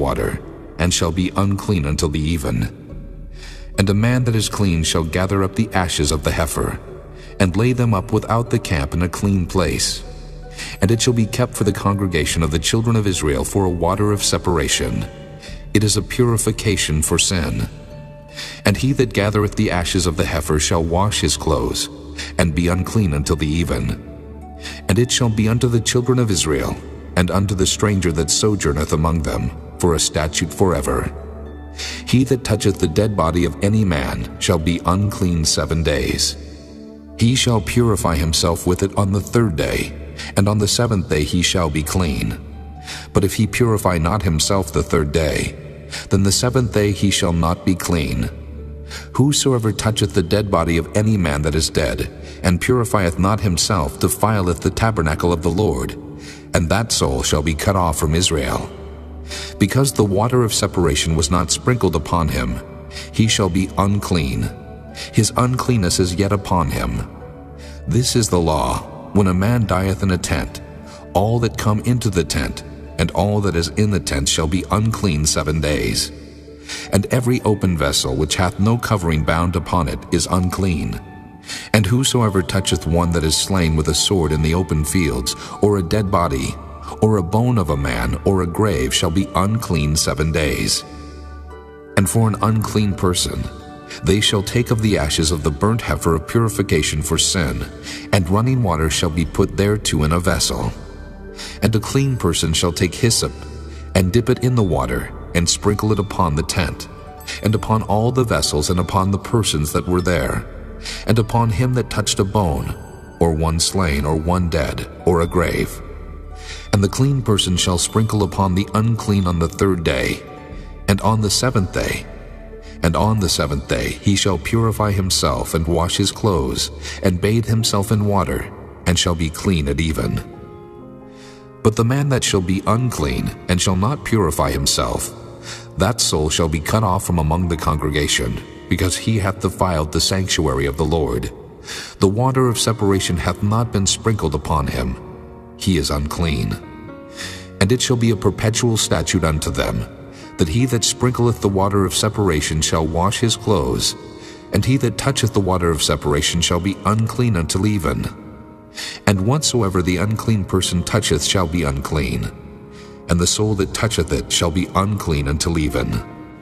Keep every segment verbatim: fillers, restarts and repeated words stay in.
water, and shall be unclean until the even. And a man that is clean shall gather up the ashes of the heifer, and lay them up without the camp in a clean place. And it shall be kept for the congregation of the children of Israel for a water of separation. It is a purification for sin. And he that gathereth the ashes of the heifer shall wash his clothes, and be unclean until the even. And it shall be unto the children of Israel, and unto the stranger that sojourneth among them, for a statute forever. He that toucheth the dead body of any man shall be unclean seven days. He shall purify himself with it on the third day, and on the seventh day he shall be clean. But if he purify not himself the third day, then the seventh day he shall not be clean. Whosoever toucheth the dead body of any man that is dead, and purifieth not himself, defileth the tabernacle of the Lord, and that soul shall be cut off from Israel. Because the water of separation was not sprinkled upon him, he shall be unclean. His uncleanness is yet upon him. This is the law, when a man dieth in a tent. All that come into the tent, and all that is in the tent shall be unclean seven days. And every open vessel which hath no covering bound upon it is unclean. And whosoever toucheth one that is slain with a sword in the open fields, or a dead body, or a bone of a man, or a grave, shall be unclean seven days. And for an unclean person, they shall take of the ashes of the burnt heifer of purification for sin, and running water shall be put thereto in a vessel. And a clean person shall take hyssop, and dip it in the water, and sprinkle it upon the tent, and upon all the vessels, and upon the persons that were there, and upon him that touched a bone, or one slain, or one dead, or a grave. And the clean person shall sprinkle upon the unclean on the third day, and on the seventh day. And on the seventh day he shall purify himself, and wash his clothes, and bathe himself in water, and shall be clean at even. But the man that shall be unclean, and shall not purify himself, that soul shall be cut off from among the congregation, because he hath defiled the sanctuary of the Lord. The water of separation hath not been sprinkled upon him. He is unclean. And it shall be a perpetual statute unto them, that he that sprinkleth the water of separation shall wash his clothes, and he that toucheth the water of separation shall be unclean until even. And whatsoever the unclean person toucheth shall be unclean, and the soul that toucheth it shall be unclean until even.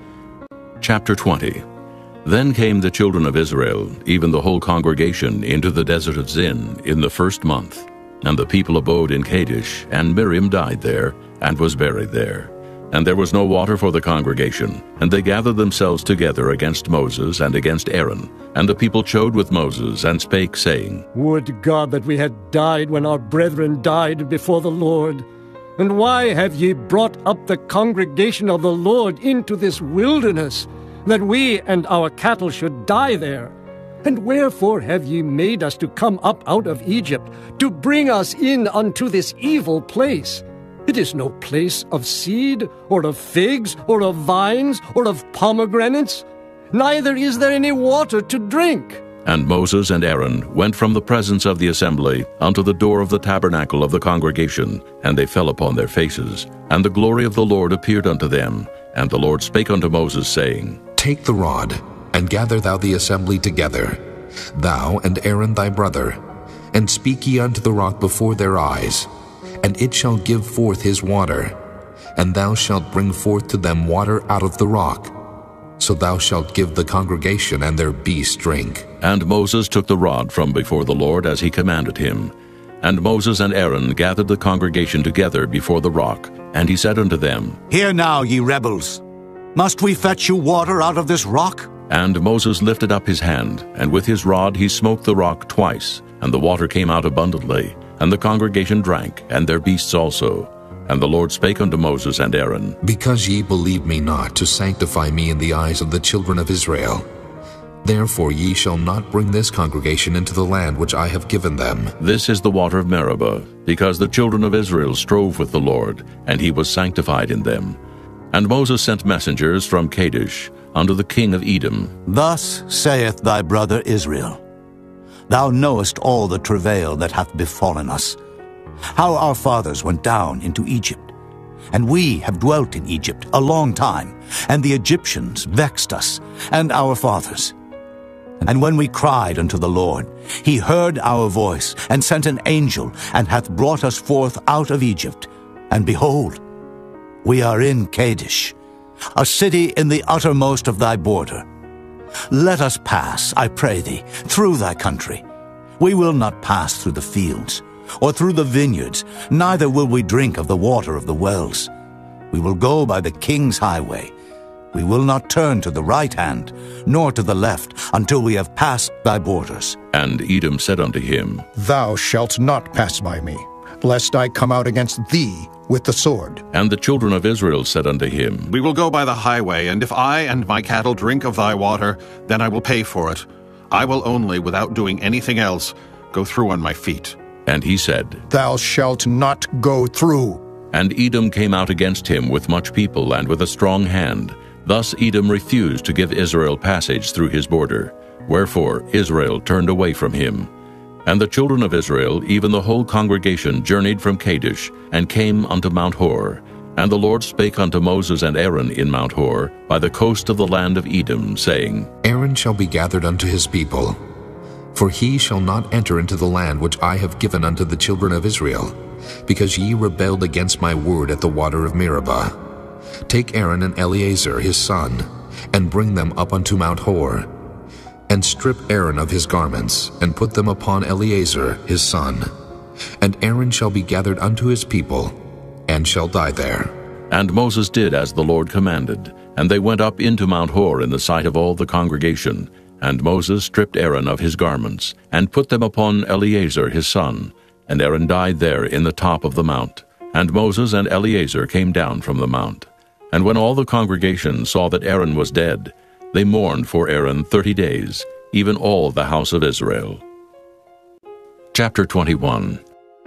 Chapter twenty. Then came the children of Israel, even the whole congregation, into the desert of Zin in the first month. And the people abode in Kadesh, and Miriam died there, and was buried there. And there was no water for the congregation, and they gathered themselves together against Moses and against Aaron. And the people chode with Moses, and spake, saying, Would God that we had died when our brethren died before the Lord! And why have ye brought up the congregation of the Lord into this wilderness, that we and our cattle should die there? And wherefore have ye made us to come up out of Egypt, to bring us in unto this evil place? It is no place of seed, or of figs, or of vines, or of pomegranates, neither is there any water to drink. And Moses and Aaron went from the presence of the assembly unto the door of the tabernacle of the congregation, and they fell upon their faces. And the glory of the Lord appeared unto them. And the Lord spake unto Moses, saying, Take the rod, and gather thou the assembly together, thou and Aaron thy brother, and speak ye unto the rock before their eyes, and it shall give forth his water, and thou shalt bring forth to them water out of the rock. So thou shalt give the congregation and their beasts drink. And Moses took the rod from before the Lord as he commanded him. And Moses and Aaron gathered the congregation together before the rock, and he said unto them, Hear now, ye rebels, must we fetch you water out of this rock? And Moses lifted up his hand, and with his rod he smote the rock twice, and the water came out abundantly, and the congregation drank, and their beasts also. And the Lord spake unto Moses and Aaron, Because ye believe me not to sanctify me in the eyes of the children of Israel, therefore ye shall not bring this congregation into the land which I have given them. This is the water of Meribah, because the children of Israel strove with the Lord, and he was sanctified in them. And Moses sent messengers from Kadesh unto the king of Edom. Thus saith thy brother Israel, Thou knowest all the travail that hath befallen us, how our fathers went down into Egypt, and we have dwelt in Egypt a long time, and the Egyptians vexed us, and our fathers. And when we cried unto the Lord, he heard our voice, and sent an angel, and hath brought us forth out of Egypt. And behold, we are in Kadesh, a city in the uttermost of thy border. Let us pass, I pray thee, through thy country. We will not pass through the fields, or through the vineyards, neither will we drink of the water of the wells. We will go by the king's highway. We will not turn to the right hand, nor to the left, until we have passed thy borders. And Edom said unto him, Thou shalt not pass by me, lest I come out against thee with the sword. And the children of Israel said unto him, We will go by the highway, and if I and my cattle drink of thy water, then I will pay for it. I will only, without doing anything else, go through on my feet. And he said, Thou shalt not go through. And Edom came out against him with much people and with a strong hand. Thus Edom refused to give Israel passage through his border. Wherefore Israel turned away from him. And the children of Israel, even the whole congregation, journeyed from Kadesh, and came unto Mount Hor. And the Lord spake unto Moses and Aaron in Mount Hor, by the coast of the land of Edom, saying, Aaron shall be gathered unto his people, for he shall not enter into the land which I have given unto the children of Israel, because ye rebelled against my word at the water of Meribah. Take Aaron and Eleazar his son, and bring them up unto Mount Hor, and strip Aaron of his garments, and put them upon Eleazar his son. And Aaron shall be gathered unto his people, and shall die there. And Moses did as the Lord commanded, and they went up into Mount Hor in the sight of all the congregation. And Moses stripped Aaron of his garments, and put them upon Eleazar his son. And Aaron died there in the top of the mount. And Moses and Eleazar came down from the mount. And when all the congregation saw that Aaron was dead, they mourned for Aaron thirty days, even all the house of Israel. Chapter twenty-one.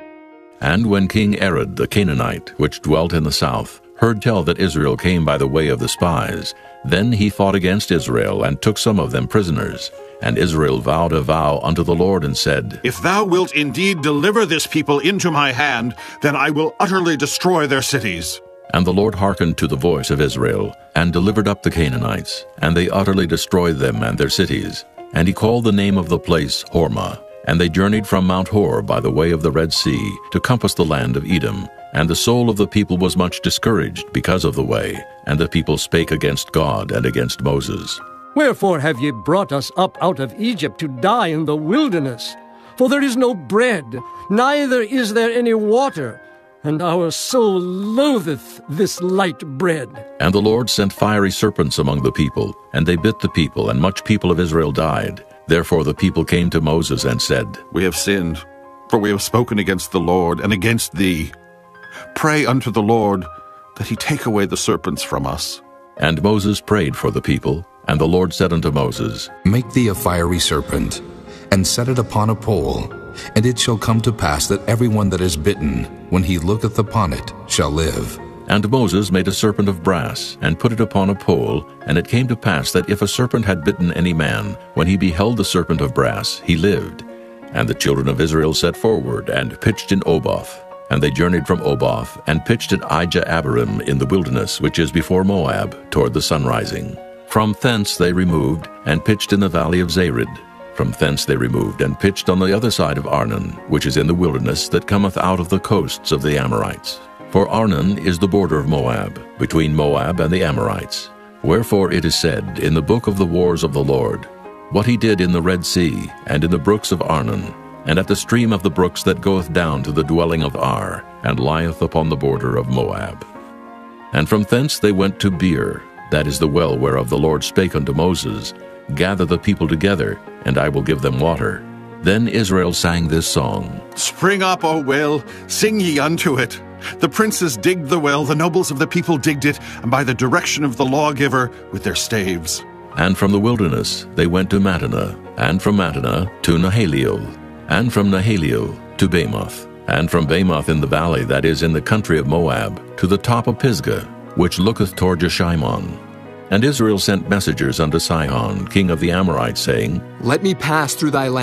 And when King Arad the Canaanite, which dwelt in the south, heard tell that Israel came by the way of the spies, then he fought against Israel, and took some of them prisoners. And Israel vowed a vow unto the Lord, and said, If thou wilt indeed deliver this people into my hand, then I will utterly destroy their cities. And the Lord hearkened to the voice of Israel, and delivered up the Canaanites, and they utterly destroyed them and their cities. And he called the name of the place Hormah. And they journeyed from Mount Hor by the way of the Red Sea, to compass the land of Edom. And the soul of the people was much discouraged because of the way, and the people spake against God and against Moses. Wherefore have ye brought us up out of Egypt to die in the wilderness? For there is no bread, neither is there any water, and our soul loatheth this light bread. And the Lord sent fiery serpents among the people, and they bit the people, and much people of Israel died. Therefore the people came to Moses and said, We have sinned, for we have spoken against the Lord and against thee. Pray unto the Lord that he take away the serpents from us. And Moses prayed for the people, and the Lord said unto Moses, Make thee a fiery serpent, and set it upon a pole, and it shall come to pass that every one that is bitten, when he looketh upon it, shall live. And Moses made a serpent of brass, and put it upon a pole, and it came to pass that if a serpent had bitten any man, when he beheld the serpent of brass, he lived. And the children of Israel set forward, and pitched in Oboth. And they journeyed from Oboth, and pitched at Ijah-abarim in the wilderness, which is before Moab, toward the sunrising. From thence they removed, and pitched in the valley of Zared. From thence they removed, and pitched on the other side of Arnon, which is in the wilderness that cometh out of the coasts of the Amorites. For Arnon is the border of Moab, between Moab and the Amorites. Wherefore it is said in the book of the wars of the Lord, what he did in the Red Sea, and in the brooks of Arnon, and at the stream of the brooks that goeth down to the dwelling of Ar, and lieth upon the border of Moab. And from thence they went to Beer, that is the well whereof the Lord spake unto Moses, Gather the people together, and I will give them water. Then Israel sang this song, Spring up, O well, sing ye unto it. The princes digged the well, the nobles of the people digged it, and by the direction of the lawgiver with their staves. And from the wilderness they went to Mattanah, and from Mattanah to Nahaliel, and from Nahaliel to Bamoth, and from Bamoth in the valley that is in the country of Moab, to the top of Pisgah, which looketh toward Jeshimon. And Israel sent messengers unto Sihon, king of the Amorites, saying, Let me pass through thy land,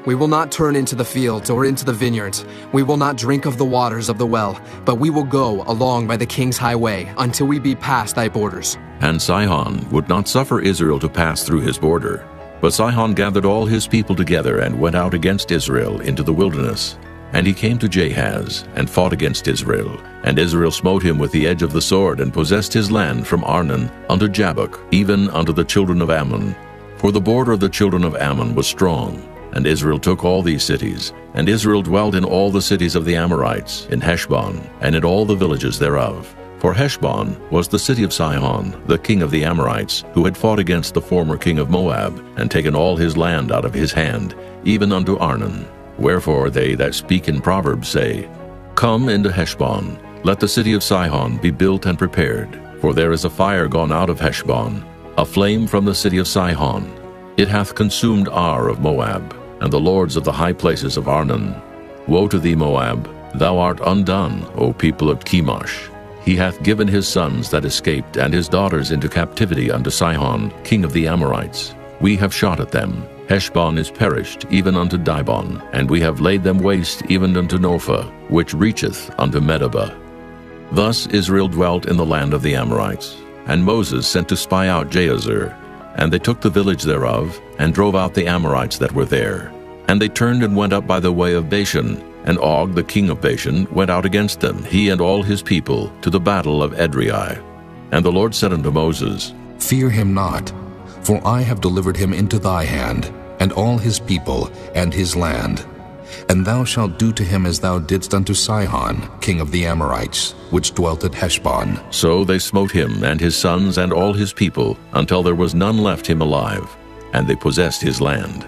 We will not turn into the fields or into the vineyards. We will not drink of the waters of the well, but we will go along by the king's highway until we be past thy borders. And Sihon would not suffer Israel to pass through his border. But Sihon gathered all his people together and went out against Israel into the wilderness. And he came to Jahaz, and fought against Israel. And Israel smote him with the edge of the sword, and possessed his land from Arnon unto Jabbok, even unto the children of Ammon. For the border of the children of Ammon was strong. And Israel took all these cities. And Israel dwelt in all the cities of the Amorites, in Heshbon, and in all the villages thereof. For Heshbon was the city of Sihon, the king of the Amorites, who had fought against the former king of Moab, and taken all his land out of his hand, even unto Arnon. Wherefore they that speak in Proverbs say, Come into Heshbon, let the city of Sihon be built and prepared. For there is a fire gone out of Heshbon, a flame from the city of Sihon. It hath consumed Ar of Moab, and the lords of the high places of Arnon. Woe to thee, Moab! Thou art undone, O people of Chemosh. He hath given his sons that escaped and his daughters into captivity unto Sihon, king of the Amorites. We have shot at them. Heshbon is perished, even unto Dibon, and we have laid them waste even unto Nophah, which reacheth unto Medeba. Thus Israel dwelt in the land of the Amorites. And Moses sent to spy out Jahazer. And they took the village thereof, and drove out the Amorites that were there. And they turned and went up by the way of Bashan. And Og the king of Bashan went out against them, he and all his people, to the battle of Edrei. And the Lord said unto Moses, Fear him not, for I have delivered him into thy hand, and all his people, and his land. And thou shalt do to him as thou didst unto Sihon, king of the Amorites, which dwelt at Heshbon. So they smote him, and his sons, and all his people, until there was none left him alive, and they possessed his land.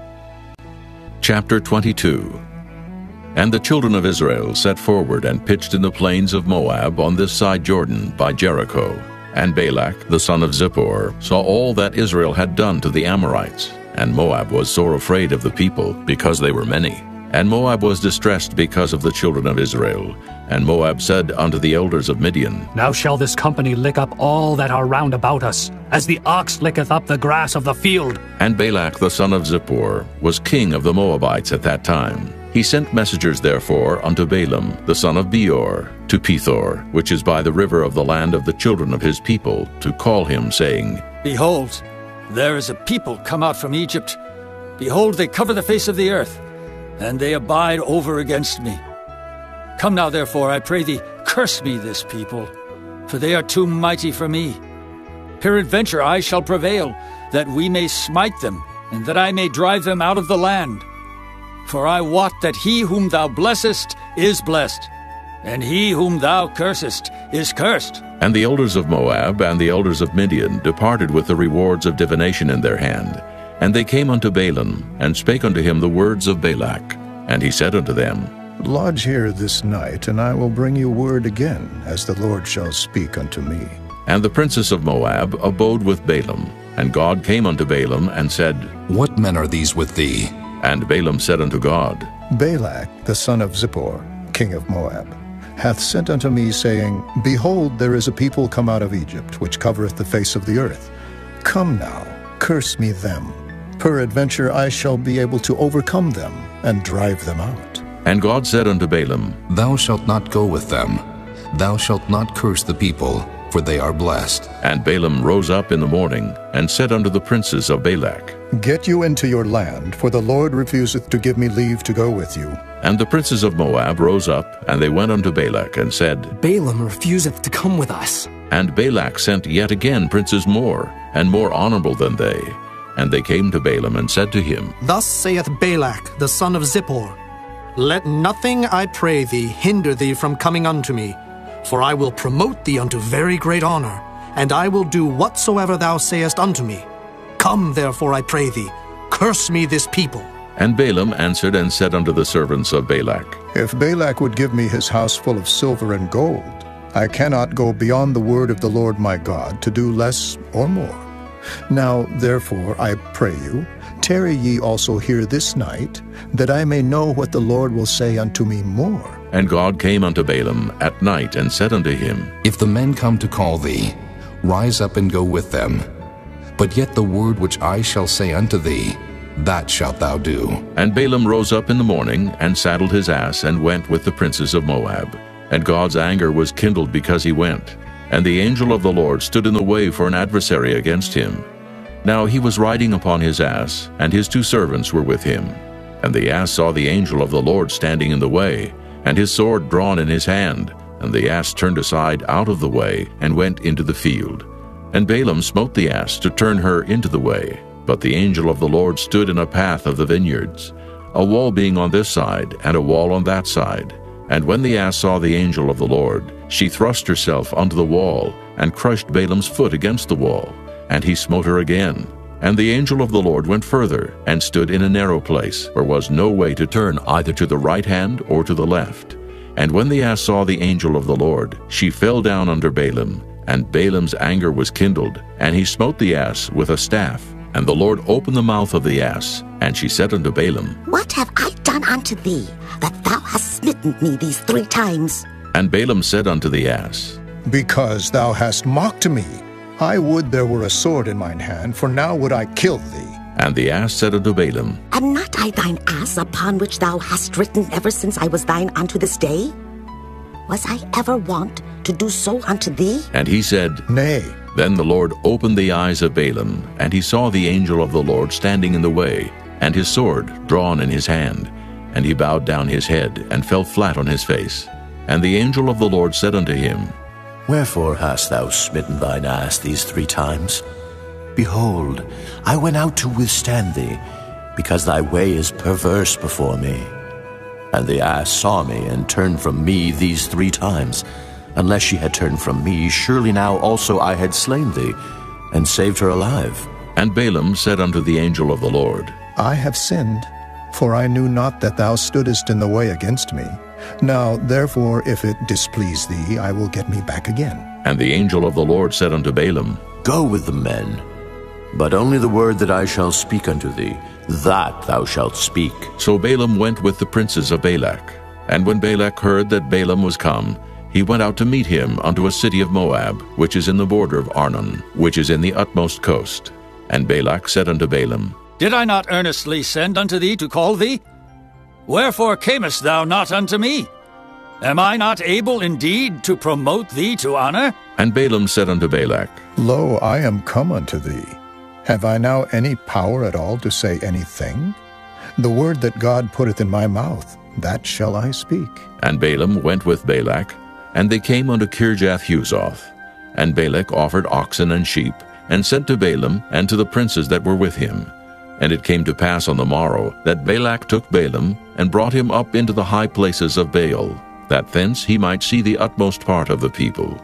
Chapter twenty-two. And the children of Israel set forward and pitched in the plains of Moab on this side Jordan by Jericho. And Balak the son of Zippor saw all that Israel had done to the Amorites. And Moab was sore afraid of the people, because they were many. And Moab was distressed because of the children of Israel. And Moab said unto the elders of Midian, Now shall this company lick up all that are round about us, as the ox licketh up the grass of the field. And Balak the son of Zippor was king of the Moabites at that time. He sent messengers therefore unto Balaam the son of Beor, to Pethor, which is by the river of the land of the children of his people, to call him, saying, Behold, there is a people come out from Egypt. Behold, they cover the face of the earth, and they abide over against me. Come now, therefore, I pray thee, curse me this people, for they are too mighty for me. Peradventure I shall prevail, that we may smite them, and that I may drive them out of the land. For I wot that he whom thou blessest is blessed, and he whom thou cursest is cursed. And the elders of Moab and the elders of Midian departed with the rewards of divination in their hand. And they came unto Balaam, and spake unto him the words of Balak. And he said unto them, Lodge here this night, and I will bring you word again, as the Lord shall speak unto me. And the princess of Moab abode with Balaam. And God came unto Balaam, and said, What men are these with thee? And Balaam said unto God, Balak, the son of Zippor, king of Moab, hath sent unto me, saying, Behold, there is a people come out of Egypt, which covereth the face of the earth. Come now, curse me them. Peradventure I shall be able to overcome them, and drive them out. And God said unto Balaam, Thou shalt not go with them. Thou shalt not curse the people, for they are blessed. And Balaam rose up in the morning, and said unto the princes of Balak, Get you into your land, for the Lord refuseth to give me leave to go with you. And the princes of Moab rose up, and they went unto Balak, and said, Balaam refuseth to come with us. And Balak sent yet again princes more, and more honorable than they. And they came to Balaam, and said to him, Thus saith Balak the son of Zippor, Let nothing, I pray thee, hinder thee from coming unto me, for I will promote thee unto very great honor, and I will do whatsoever thou sayest unto me. Come, therefore, I pray thee, curse me this people. And Balaam answered and said unto the servants of Balak, If Balak would give me his house full of silver and gold, I cannot go beyond the word of the Lord my God to do less or more. Now, therefore, I pray you, tarry ye also here this night, that I may know what the Lord will say unto me more. And God came unto Balaam at night, and said unto him, If the men come to call thee, rise up and go with them. But yet the word which I shall say unto thee, that shalt thou do. And Balaam rose up in the morning, and saddled his ass, and went with the princes of Moab. And God's anger was kindled because he went. And the angel of the Lord stood in the way for an adversary against him. Now he was riding upon his ass, and his two servants were with him. And the ass saw the angel of the Lord standing in the way, and his sword drawn in his hand. And the ass turned aside out of the way, and went into the field. And Balaam smote the ass to turn her into the way. But the angel of the Lord stood in a path of the vineyards, a wall being on this side, and a wall on that side. And when the ass saw the angel of the Lord, she thrust herself unto the wall, and crushed Balaam's foot against the wall. And he smote her again. And the angel of the Lord went further, and stood in a narrow place, where was no way to turn either to the right hand or to the left. And when the ass saw the angel of the Lord, she fell down under Balaam. And Balaam's anger was kindled, and he smote the ass with a staff. And the Lord opened the mouth of the ass, and she said unto Balaam, What have I done unto thee, that thou hast smitten me these three times? And Balaam said unto the ass, Because thou hast mocked me. I would there were a sword in mine hand, for now would I kill thee. And the ass said unto Balaam, Am not I thine ass upon which thou hast ridden ever since I was thine unto this day? Was I ever wont to do so unto thee? And he said, Nay. Then the Lord opened the eyes of Balaam, and he saw the angel of the Lord standing in the way, and his sword drawn in his hand. And he bowed down his head, and fell flat on his face. And the angel of the Lord said unto him, Wherefore hast thou smitten thine ass these three times? Behold, I went out to withstand thee, because thy way is perverse before me. And the ass saw me, and turned from me these three times. Unless she had turned from me, surely now also I had slain thee, and saved her alive. And Balaam said unto the angel of the Lord, I have sinned, for I knew not that thou stoodest in the way against me. Now, therefore, if it displease thee, I will get me back again. And the angel of the Lord said unto Balaam, Go with the men, but only the word that I shall speak unto thee, that thou shalt speak. So Balaam went with the princes of Balak. And when Balak heard that Balaam was come, he went out to meet him unto a city of Moab, which is in the border of Arnon, which is in the utmost coast. And Balak said unto Balaam, Did I not earnestly send unto thee to call thee? Wherefore camest thou not unto me? Am I not able indeed to promote thee to honor? And Balaam said unto Balak, Lo, I am come unto thee. Have I now any power at all to say anything? The word that God putteth in my mouth, that shall I speak. And Balaam went with Balak, and they came unto Kirjath-Huzoth. And Balak offered oxen and sheep, and sent to Balaam and to the princes that were with him. And it came to pass on the morrow that Balak took Balaam, and brought him up into the high places of Baal, that thence he might see the utmost part of the people.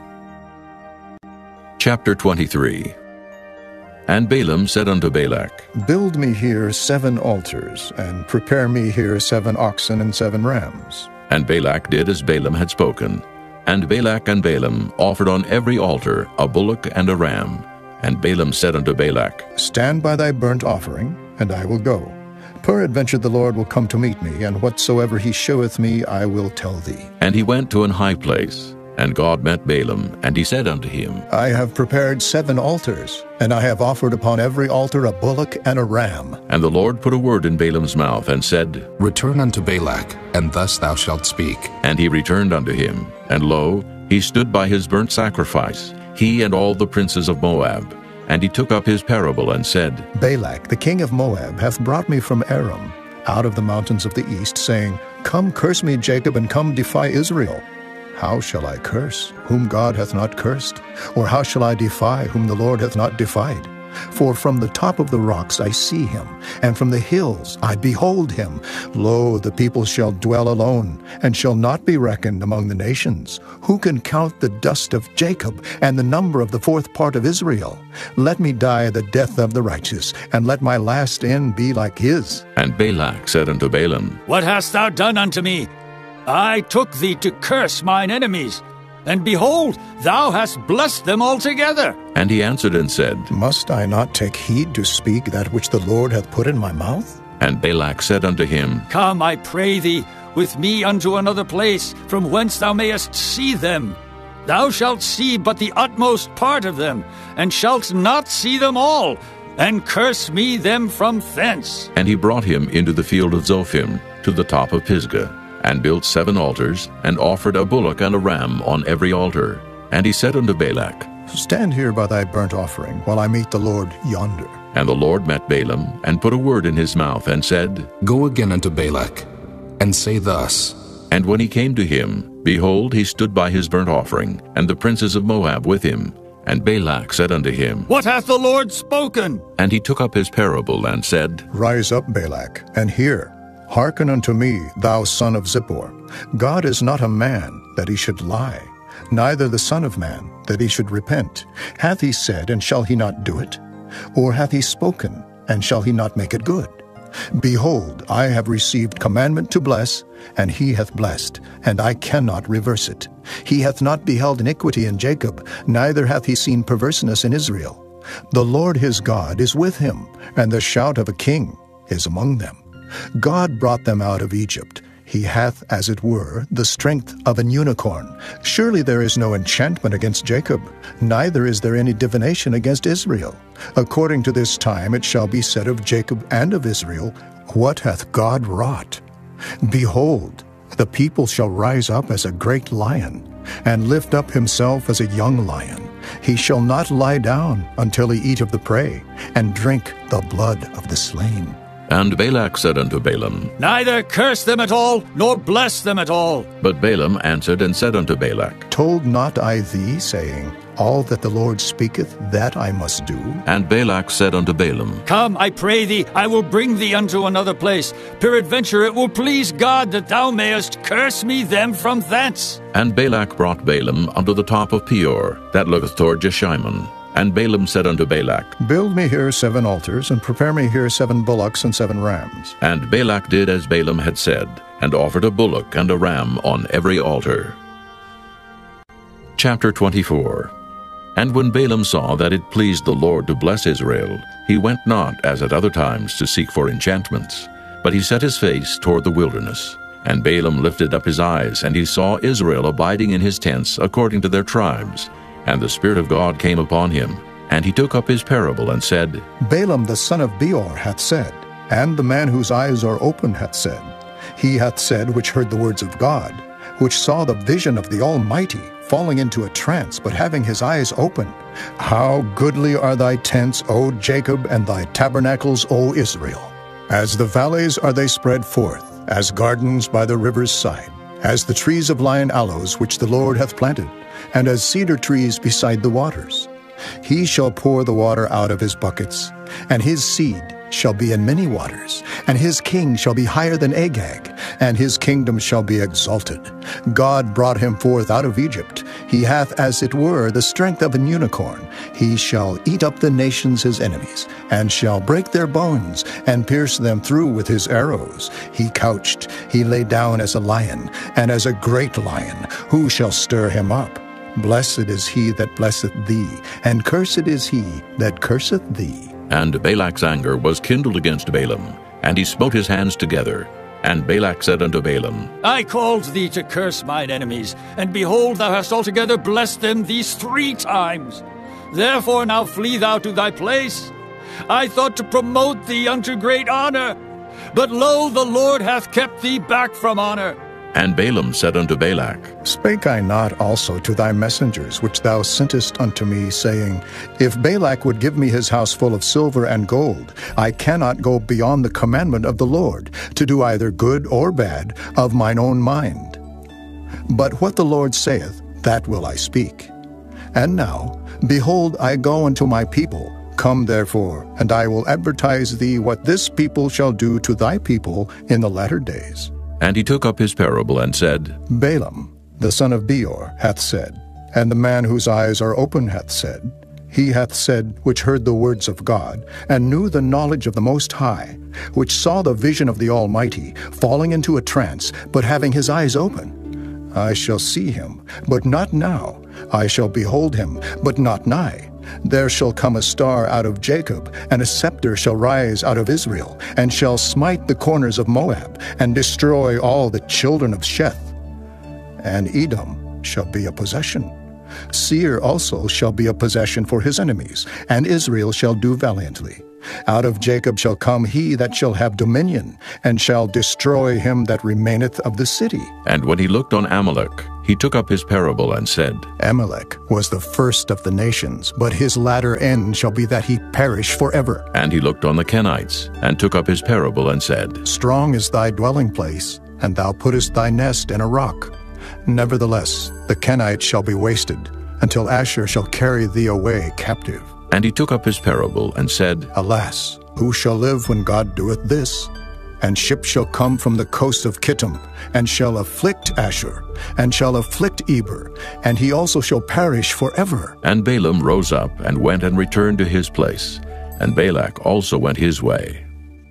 Chapter twenty-three. And Balaam said unto Balak, Build me here seven altars, and prepare me here seven oxen and seven rams. And Balak did as Balaam had spoken. And Balak and Balaam offered on every altar a bullock and a ram. And Balaam said unto Balak, Stand by thy burnt offering, and I will go. Peradventure the Lord will come to meet me, and whatsoever he sheweth me I will tell thee. And he went to an high place. And God met Balaam, and he said unto him, I have prepared seven altars, and I have offered upon every altar a bullock and a ram. And the Lord put a word in Balaam's mouth, and said, Return unto Balak, and thus thou shalt speak. And he returned unto him. And lo, he stood by his burnt sacrifice, he and all the princes of Moab. And he took up his parable, and said, Balak, the king of Moab, hath brought me from Aram, out of the mountains of the east, saying, Come curse me, Jacob, and come defy Israel. How shall I curse, whom God hath not cursed? Or how shall I defy, whom the Lord hath not defied? For from the top of the rocks I see him, and from the hills I behold him. Lo, the people shall dwell alone, and shall not be reckoned among the nations. Who can count the dust of Jacob, and the number of the fourth part of Israel? Let me die the death of the righteous, and let my last end be like his. And Balak said unto Balaam, What hast thou done unto me? I took thee to curse mine enemies, and behold, thou hast blessed them altogether. And he answered and said, Must I not take heed to speak that which the Lord hath put in my mouth? And Balak said unto him, Come, I pray thee, with me unto another place, from whence thou mayest see them. Thou shalt see but the utmost part of them, and shalt not see them all. and curse me them from thence. And he brought him into the field of Zophim, to the top of Pisgah, and built seven altars, and offered a bullock and a ram on every altar. And he said unto Balak, Stand here by thy burnt offering, while I meet the Lord yonder. And the Lord met Balaam, and put a word in his mouth, and said, Go again unto Balak, and say thus. And when he came to him, behold, he stood by his burnt offering, and the princes of Moab with him. And Balak said unto him, What hath the Lord spoken? And he took up his parable, and said, Rise up, Balak, and hear. Hearken unto me, thou son of Zippor. God is not a man, that he should lie, neither the Son of Man, that he should repent. Hath he said, and shall he not do it? Or hath he spoken, and shall he not make it good? Behold, I have received commandment to bless, and he hath blessed, and I cannot reverse it. He hath not beheld iniquity in Jacob, neither hath he seen perverseness in Israel. The Lord his God is with him, and the shout of a king is among them. God brought them out of Egypt. He hath, as it were, the strength of an unicorn. Surely there is no enchantment against Jacob, neither is there any divination against Israel. According to this time it shall be said of Jacob and of Israel, What hath God wrought? Behold, the people shall rise up as a great lion, and lift up himself as a young lion. He shall not lie down until he eat of the prey, and drink the blood of the slain. And Balak said unto Balaam, Neither curse them at all, nor bless them at all. But Balaam answered and said unto Balak, Told not I thee, saying, All that the Lord speaketh, that I must do? And Balak said unto Balaam, Come, I pray thee, I will bring thee unto another place. Peradventure it will please God that thou mayest curse me them from thence. And Balak brought Balaam unto the top of Peor, that looketh toward Jeshimon. And Balaam said unto Balak, Build me here seven altars, and prepare me here seven bullocks and seven rams. And Balak did as Balaam had said, and offered a bullock and a ram on every altar. Chapter twenty-four. And when Balaam saw that it pleased the Lord to bless Israel, he went not, as at other times, to seek for enchantments, but he set his face toward the wilderness. And Balaam lifted up his eyes, and he saw Israel abiding in his tents according to their tribes. And the Spirit of God came upon him, and he took up his parable, and said, Balaam the son of Beor hath said, and the man whose eyes are open hath said, He hath said which heard the words of God, which saw the vision of the Almighty, falling into a trance, but having his eyes open. How goodly are thy tents, O Jacob, and thy tabernacles, O Israel! As the valleys are they spread forth, as gardens by the river's side, as the trees of lion aloes which the Lord hath planted, and as cedar trees beside the waters. He shall pour the water out of his buckets, and his seed shall be in many waters, and his king shall be higher than Agag, and his kingdom shall be exalted. God brought him forth out of Egypt. He hath, as it were, the strength of an unicorn. He shall eat up the nations his enemies, and shall break their bones, and pierce them through with his arrows. He couched, he lay down as a lion, and as a great lion. Who shall stir him up? Blessed is he that blesseth thee, and cursed is he that curseth thee. And Balak's anger was kindled against Balaam, and he smote his hands together. And Balak said unto Balaam, I called thee to curse mine enemies, and behold, thou hast altogether blessed them these three times. Therefore now flee thou to thy place. I thought to promote thee unto great honor, but lo, the Lord hath kept thee back from honor. And Balaam said unto Balak, Spake I not also to thy messengers, which thou sentest unto me, saying, If Balak would give me his house full of silver and gold, I cannot go beyond the commandment of the Lord, to do either good or bad of mine own mind. But what the Lord saith, that will I speak. And now, behold, I go unto my people. Come therefore, and I will advertise thee what this people shall do to thy people in the latter days. And he took up his parable, and said, Balaam, the son of Beor, hath said, and the man whose eyes are open hath said, He hath said, which heard the words of God, and knew the knowledge of the Most High, which saw the vision of the Almighty, falling into a trance, but having his eyes open. I shall see him, but not now. I shall behold him, but not nigh. There shall come a star out of Jacob, and a scepter shall rise out of Israel, and shall smite the corners of Moab, and destroy all the children of Sheth. And Edom shall be a possession. Seir also shall be a possession for his enemies, and Israel shall do valiantly. Out of Jacob shall come he that shall have dominion, and shall destroy him that remaineth of the city. And when he looked on Amalek, he took up his parable and said, Amalek was the first of the nations, but his latter end shall be that he perish forever. And he looked on the Kenites, and took up his parable and said, Strong is thy dwelling place, and thou puttest thy nest in a rock. Nevertheless, the Kenites shall be wasted, until Asher shall carry thee away captive. And he took up his parable and said, Alas, who shall live when God doeth this? And ships shall come from the coast of Kittim, and shall afflict Asher, and shall afflict Eber, and he also shall perish forever. And Balaam rose up and went and returned to his place, and Balak also went his way.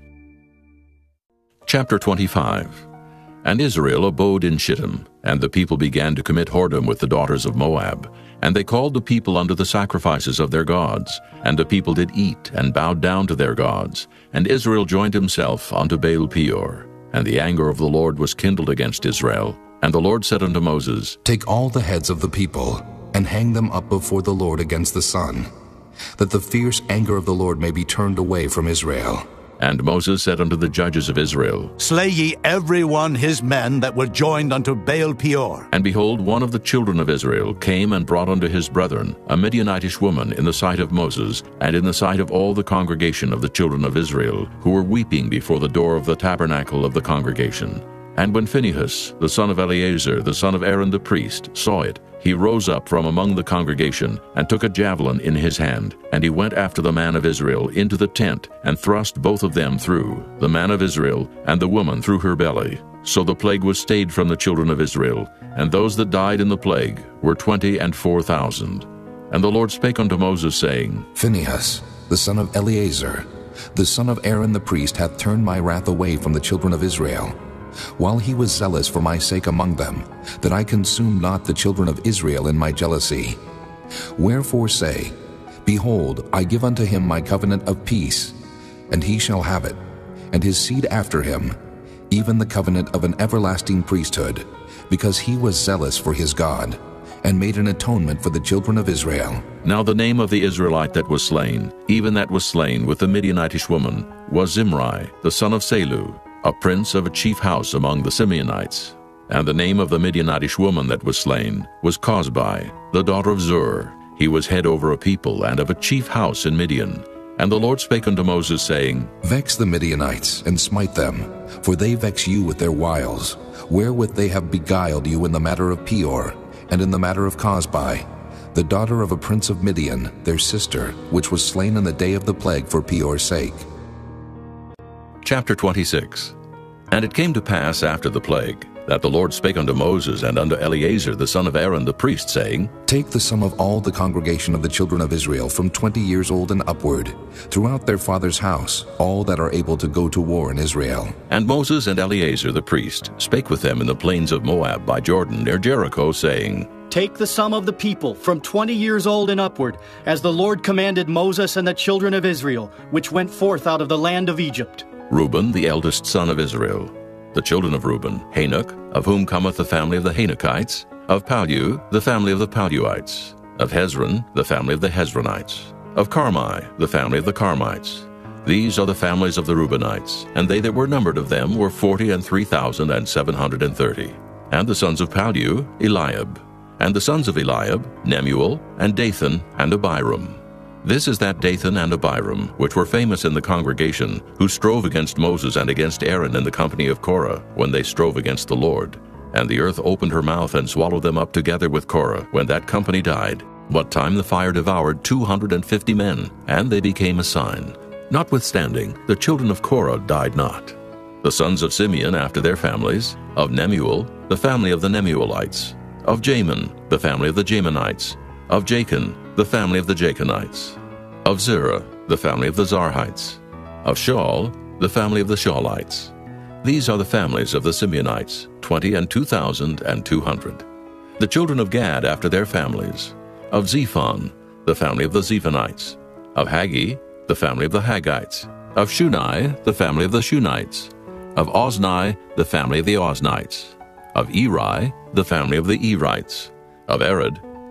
Chapter twenty-five. And Israel abode in Shittim, and the people began to commit whoredom with the daughters of Moab. And they called the people unto the sacrifices of their gods. And the people did eat, and bowed down to their gods. And Israel joined himself unto Baal Peor. And the anger of the Lord was kindled against Israel. And the Lord said unto Moses, Take all the heads of the people, and hang them up before the Lord against the sun, that the fierce anger of the Lord may be turned away from Israel. And Moses said unto the judges of Israel, Slay ye every one his men that were joined unto Baal Peor. And behold, one of the children of Israel came and brought unto his brethren a Midianitish woman in the sight of Moses, and in the sight of all the congregation of the children of Israel, who were weeping before the door of the tabernacle of the congregation. And when Phinehas, the son of Eleazar, the son of Aaron the priest, saw it, he rose up from among the congregation, and took a javelin in his hand, and he went after the man of Israel into the tent, and thrust both of them through, the man of Israel, and the woman through her belly. So the plague was stayed from the children of Israel, and those that died in the plague were twenty and four thousand. And the Lord spake unto Moses, saying, Phinehas, the son of Eleazar, the son of Aaron the priest, hath turned my wrath away from the children of Israel, while he was zealous for my sake among them, that I consumed not the children of Israel in my jealousy. Wherefore say, Behold, I give unto him my covenant of peace, and he shall have it, and his seed after him, even the covenant of an everlasting priesthood, because he was zealous for his God, and made an atonement for the children of Israel. Now the name of the Israelite that was slain, even that was slain with the Midianitish woman, was Zimri, the son of Salu, a prince of a chief house among the Simeonites. And the name of the Midianitish woman that was slain was Cosbi, the daughter of Zur. He was head over a people and of a chief house in Midian. And the Lord spake unto Moses, saying, Vex the Midianites, and smite them, for they vex you with their wiles, wherewith they have beguiled you in the matter of Peor, and in the matter of Cosbi, the daughter of a prince of Midian, their sister, which was slain in the day of the plague for Peor's sake. Chapter twenty-six. And it came to pass after the plague, that the Lord spake unto Moses and unto Eleazar the son of Aaron the priest, saying, Take the sum of all the congregation of the children of Israel from twenty years old and upward, throughout their father's house, all that are able to go to war in Israel. And Moses and Eleazar the priest spake with them in the plains of Moab by Jordan near Jericho, saying, Take the sum of the people from twenty years old and upward, as the Lord commanded Moses and the children of Israel, which went forth out of the land of Egypt. Reuben, the eldest son of Israel. The children of Reuben, Hanok, of whom cometh the family of the Hanokites. Of Pallu, the family of the Palluites. Of Hezron, the family of the Hezronites. Of Carmi, the family of the Carmites. These are the families of the Reubenites, and they that were numbered of them were forty and three thousand and seven hundred and thirty. And the sons of Pallu, Eliab. And the sons of Eliab, Nemuel, and Dathan, and Abiram. This is that Dathan and Abiram, which were famous in the congregation, who strove against Moses and against Aaron in the company of Korah, when they strove against the Lord. And the earth opened her mouth and swallowed them up together with Korah, when that company died, what time the fire devoured two hundred and fifty men, and they became a sign. Notwithstanding, the children of Korah died not. The sons of Simeon after their families, of Nemuel, the family of the Nemuelites. Of Jamin, the family of the Jaminites. Of Jachin, the family of the Jachinites. Of Zerah, the family of the Zarhites. Of Shaul, the family of the Shaulites. These are the families of the Simeonites, twenty and two thousand and two hundred. The children of Gad after their families. Of Zephon, the family of the Zephonites. Of Haggi, the family of the Haggites. Of Shunai, the family of the Shunites. Of Ozni, the family of the Oznites. Of Eri, the family of the Erites. Of Arad,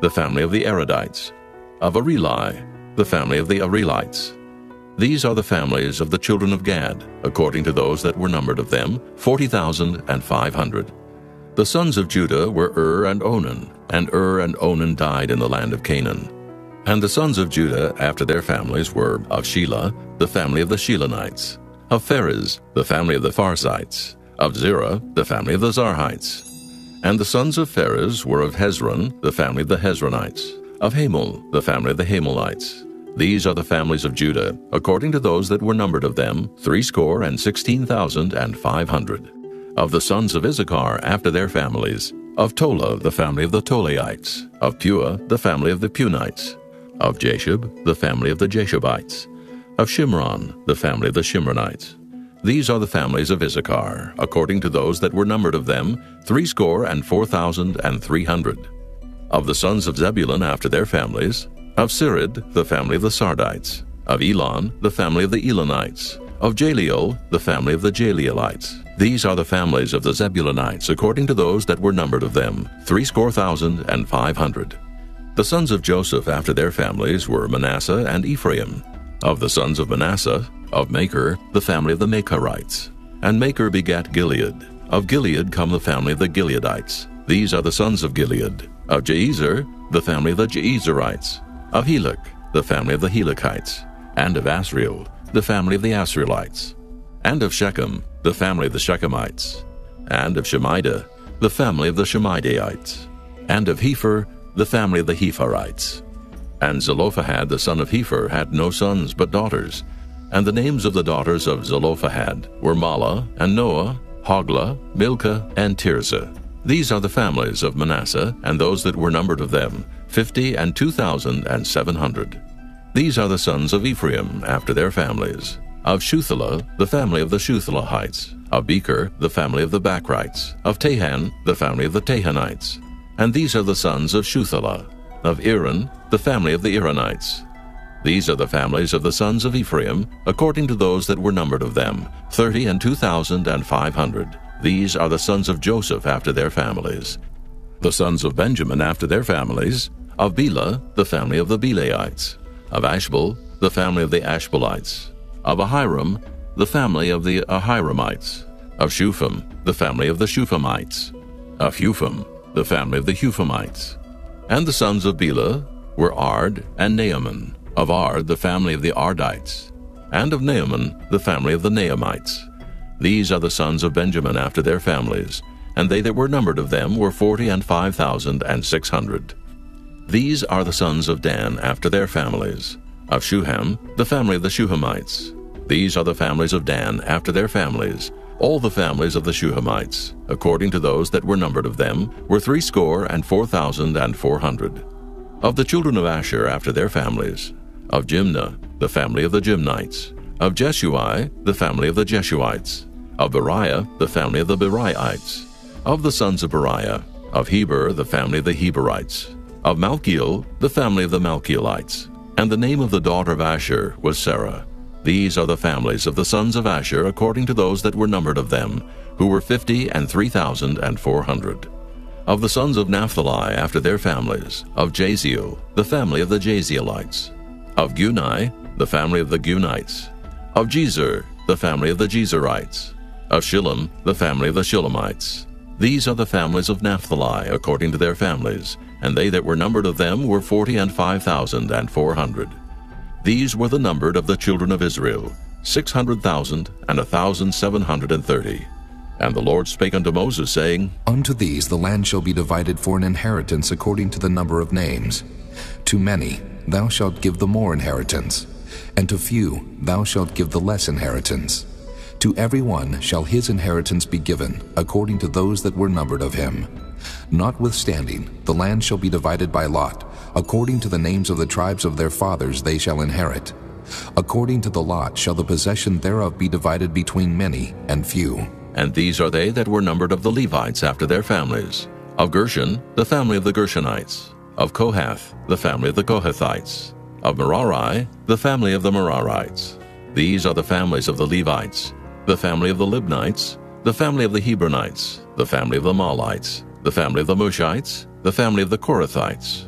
the family of the Aradites. Of Areli, the family of the Arelites. These are the families of the children of Gad, according to those that were numbered of them, forty thousand and five hundred. The sons of Judah were Ur and Onan, and Ur and Onan died in the land of Canaan. And the sons of Judah after their families were of Shelah, the family of the Shelonites. Of Pharez, the family of the Pharzites. Of Zerah, the family of the Zarhites. And the sons of Pharez were of Hezron, the family of the Hezronites. Of Hamul, the family of the Hamelites. These are the families of Judah, according to those that were numbered of them, threescore and sixteen thousand and five hundred. Of the sons of Issachar after their families, of Tola, the family of the Tolaites. Of Pua, the family of the Punites. Of Jashub, the family of the Jashubites. Of Shimron, the family of the Shimronites. These are the families of Issachar, according to those that were numbered of them, threescore and four thousand and three hundred. Of the sons of Zebulun after their families, of Sirid, the family of the Sardites. Of Elon, the family of the Elonites. Of Jaleel, the family of the Jaleelites. These are the families of the Zebulunites, according to those that were numbered of them, threescore thousand and five hundred. The sons of Joseph after their families were Manasseh and Ephraim. Of the sons of Manasseh, of Machir, the family of the Machirites. And Machir begat Gilead. Of Gilead come the family of the Gileadites. These are the sons of Gilead. Of Jeezer, the family of the Jeezerites. Of Helek, the family of the Helekites. And of Asriel, the family of the Asrielites. And of Shechem, the family of the Shechemites. And of Shemida, the family of the Shemidaites. And of Hepher, the family of the Hepherites. And Zelophehad the son of Hepher had no sons but daughters. And the names of the daughters of Zelophehad were Mahlah, and Noah, Hoglah, Milcah, and Tirzah. These are the families of Manasseh, and those that were numbered of them, fifty and two thousand and seven hundred. These are the sons of Ephraim after their families. Of Shuthelah, the family of the Shuthelahites. Of Becher, the family of the Bachrites. Of Tahan, the family of the Tahanites. And these are the sons of Shuthelah. Of Aaron, the family of the Aaronites. These are the families of the sons of Ephraim, according to those that were numbered of them, thirty and two thousand and five hundred. These are the sons of Joseph after their families. The sons of Benjamin after their families, of Bela, the family of the Belaites. Of Ashbel, the family of the Ashbelites. Of Ahiram, the family of the Ahiramites. Of Shupham, the family of the Shuphamites. Of Hupham, the family of the Huphamites. And the sons of Bela were Ard and Naaman. Of Ard, the family of the Ardites. And of Naaman, the family of the Naamites. These are the sons of Benjamin after their families, and they that were numbered of them were forty and five thousand and six hundred. These are the sons of Dan after their families. Of Shuham, the family of the Shuhamites. These are the families of Dan after their families. All the families of the Shuhamites, according to those that were numbered of them, were threescore and four thousand and four hundred. Of the children of Asher after their families, of Jimnah, the family of the Jimnites. Of Jeshui, the family of the Jeshuites. Of Beriah, the family of the Beraites. Of the sons of Beriah, of Heber, the family of the Heberites. Of Malchiel, the family of the Malchielites. And the name of the daughter of Asher was Sarah. These are the families of the sons of Asher according to those that were numbered of them, who were fifty and three thousand and four hundred. Of the sons of Naphtali after their families, of Jaziel, the family of the Jazielites. Of Guni, the family of the Gunites. Of Jezer, the family of the Jezerites. Of Shillem, the family of the Shillemites. These are the families of Naphtali according to their families, and they that were numbered of them were forty and five thousand and four hundred. These were the numbered of the children of Israel, six hundred thousand and a thousand seven hundred and thirty. And the Lord spake unto Moses, saying, Unto these the land shall be divided for an inheritance according to the number of names. To many thou shalt give the more inheritance, and to few thou shalt give the less inheritance. To every one shall his inheritance be given, according to those that were numbered of him. Notwithstanding, the land shall be divided by lot, according to the names of the tribes of their fathers they shall inherit. According to the lot shall the possession thereof be divided between many and few. And these are they that were numbered of the Levites after their families. Of Gershon, the family of the Gershonites. Of Kohath, the family of the Kohathites. Of Merari, the family of the Merarites. These are the families of the Levites. The family of the Libnites, the family of the Hebronites, the family of the Mahlites, the family of the Mushites, the family of the Korathites.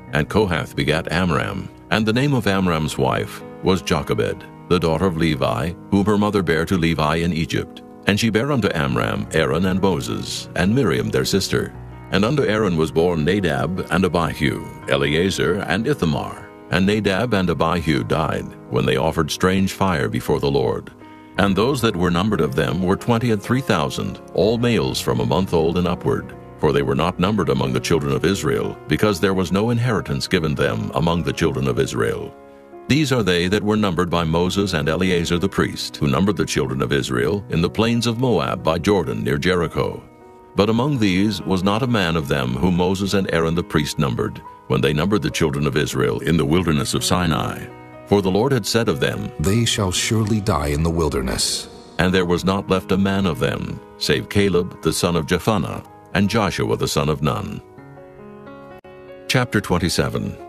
And Kohath begat Amram, and the name of Amram's wife was Jochebed, the daughter of Levi, whom her mother bare to Levi in Egypt. And she bare unto Amram Aaron and Moses, and Miriam their sister. And unto Aaron was born Nadab and Abihu, Eleazar and Ithamar. And Nadab and Abihu died, when they offered strange fire before the Lord. And those that were numbered of them were twenty and three thousand, all males from a month old and upward. For they were not numbered among the children of Israel, because there was no inheritance given them among the children of Israel. These are they that were numbered by Moses and Eleazar the priest, who numbered the children of Israel in the plains of Moab by Jordan near Jericho. But among these was not a man of them whom Moses and Aaron the priest numbered, when they numbered the children of Israel in the wilderness of Sinai. For the Lord had said of them, They shall surely die in the wilderness. And there was not left a man of them, save Caleb the son of Jephunneh, and Joshua the son of Nun. Chapter twenty-seven.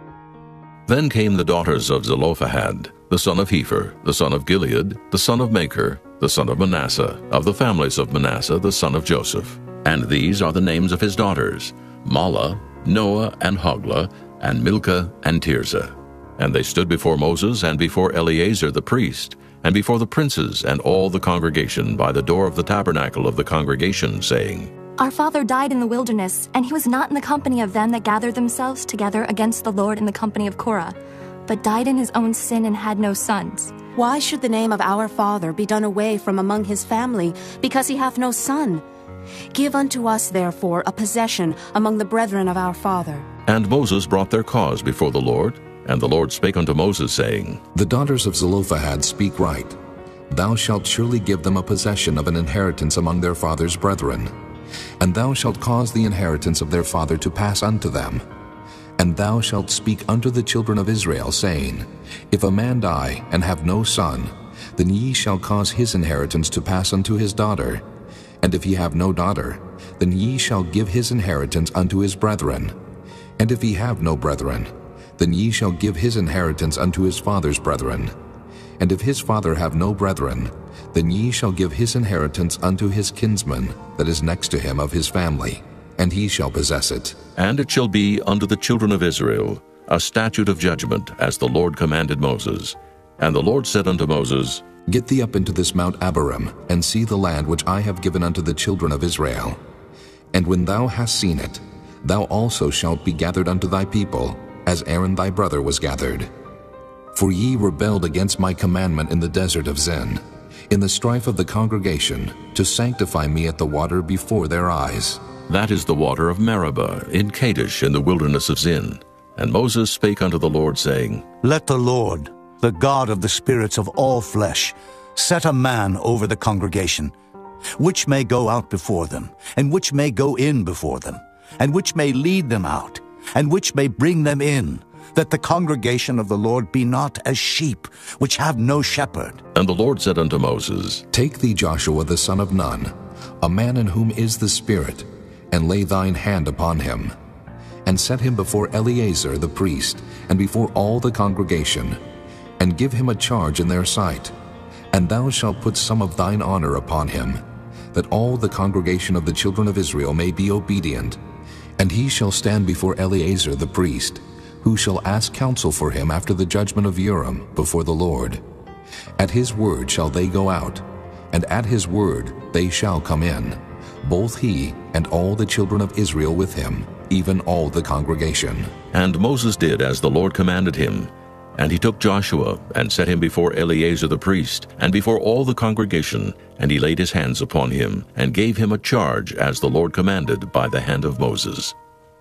Then came the daughters of Zelophehad, the son of Hepher, the son of Gilead, the son of Machir, the son of Manasseh, of the families of Manasseh, the son of Joseph. And these are the names of his daughters, Mahlah, Noah, and Hoglah, and Milcah, and Tirzah. And they stood before Moses and before Eleazar the priest, and before the princes and all the congregation by the door of the tabernacle of the congregation, saying, Our father died in the wilderness, and he was not in the company of them that gathered themselves together against the Lord in the company of Korah, but died in his own sin and had no sons. Why should the name of our father be done away from among his family, because he hath no son? Give unto us, therefore, a possession among the brethren of our father. And Moses brought their cause before the Lord, and the Lord spake unto Moses, saying, The daughters of Zelophehad speak right. Thou shalt surely give them a possession of an inheritance among their father's brethren. And thou shalt cause the inheritance of their father to pass unto them. And thou shalt speak unto the children of Israel, saying, If a man die, and have no son, then ye shall cause his inheritance to pass unto his daughter. And if he have no daughter, then ye shall give his inheritance unto his brethren. And if he have no brethren, then ye shall give his inheritance unto his father's brethren. And if his father have no brethren, then ye shall give his inheritance unto his kinsman that is next to him of his family, and he shall possess it. And it shall be unto the children of Israel a statute of judgment, as the Lord commanded Moses. And the Lord said unto Moses, Get thee up into this Mount Abarim, and see the land which I have given unto the children of Israel. And when thou hast seen it, thou also shalt be gathered unto thy people, as Aaron thy brother was gathered. For ye rebelled against my commandment in the desert of Zin, in the strife of the congregation, to sanctify me at the water before their eyes. That is the water of Meribah, in Kadesh, in the wilderness of Zin. And Moses spake unto the Lord, saying, Let the Lord, the God of the spirits of all flesh, set a man over the congregation, which may go out before them, and which may go in before them, and which may lead them out, and which may bring them in, that the congregation of the Lord be not as sheep, which have no shepherd. And the Lord said unto Moses, Take thee Joshua the son of Nun, a man in whom is the Spirit, and lay thine hand upon him, and set him before Eleazar the priest, and before all the congregation, and give him a charge in their sight. And thou shalt put some of thine honor upon him, that all the congregation of the children of Israel may be obedient. And he shall stand before Eleazar the priest, who shall ask counsel for him after the judgment of Urim before the Lord. At his word shall they go out, and at his word they shall come in, both he and all the children of Israel with him, even all the congregation. And Moses did as the Lord commanded him. And he took Joshua, and set him before Eleazar the priest, and before all the congregation, and he laid his hands upon him, and gave him a charge as the Lord commanded by the hand of Moses.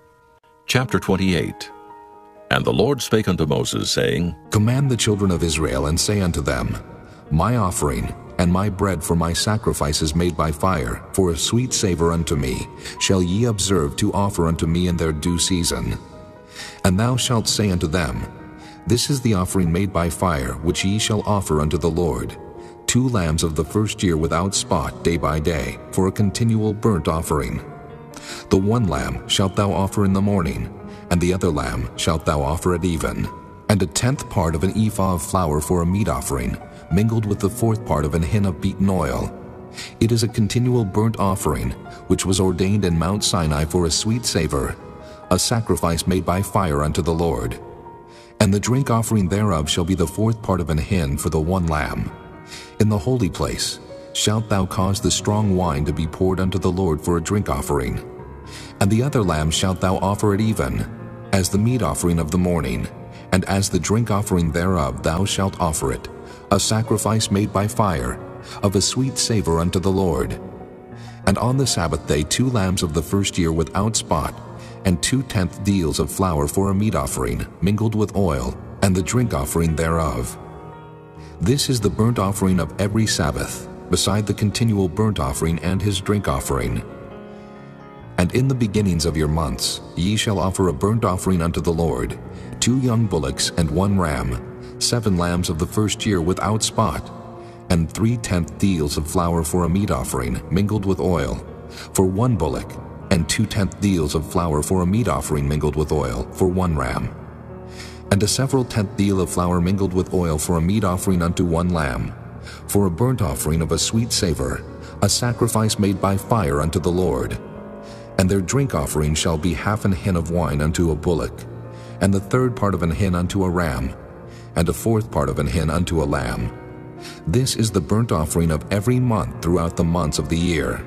Chapter twenty-eight. And the Lord spake unto Moses, saying, Command the children of Israel, and say unto them, My offering, and my bread for my sacrifices made by fire, for a sweet savour unto me, shall ye observe to offer unto me in their due season. And thou shalt say unto them, This is the offering made by fire, which ye shall offer unto the Lord, two lambs of the first year without spot day by day, for a continual burnt offering. The one lamb shalt thou offer in the morning, and the other lamb shalt thou offer at even, and a tenth part of an ephah of flour for a meat offering, mingled with the fourth part of an hin of beaten oil. It is a continual burnt offering, which was ordained in Mount Sinai for a sweet savour, a sacrifice made by fire unto the Lord. And the drink offering thereof shall be the fourth part of an hin for the one lamb. In the holy place shalt thou cause the strong wine to be poured unto the Lord for a drink offering. And the other lamb shalt thou offer at even, as the meat offering of the morning, and as the drink offering thereof thou shalt offer it, a sacrifice made by fire, of a sweet savor unto the Lord. And on the Sabbath day two lambs of the first year without spot, and two tenth deals of flour for a meat offering, mingled with oil, and the drink offering thereof. This is the burnt offering of every Sabbath, beside the continual burnt offering and his drink offering. And in the beginnings of your months ye shall offer a burnt offering unto the Lord, two young bullocks and one ram, seven lambs of the first year without spot, and three tenth deals of flour for a meat offering, mingled with oil, for one bullock, and two tenth deals of flour for a meat offering mingled with oil, for one ram. And a several tenth deal of flour mingled with oil for a meat offering unto one lamb, for a burnt offering of a sweet savor, a sacrifice made by fire unto the Lord. And their drink offering shall be half an hin of wine unto a bullock, and the third part of an hin unto a ram, and a fourth part of an hin unto a lamb. This is the burnt offering of every month throughout the months of the year.